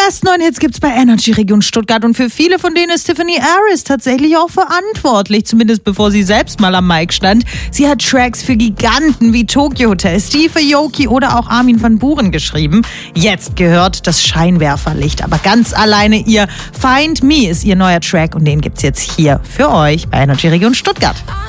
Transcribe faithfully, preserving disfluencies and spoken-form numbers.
besten neuen Hits gibt's bei Energy Region Stuttgart und für viele von denen ist Tiffany Aris tatsächlich auch verantwortlich, zumindest bevor sie selbst mal am Mic stand. Sie hat Tracks für Giganten wie Tokyo Hotel, Steve Aoki oder auch Armin van Buuren geschrieben. Jetzt gehört das Scheinwerferlicht, aber ganz alleine ihr. Find Me ist ihr neuer Track und den gibt's jetzt hier für euch bei Energy Region Stuttgart.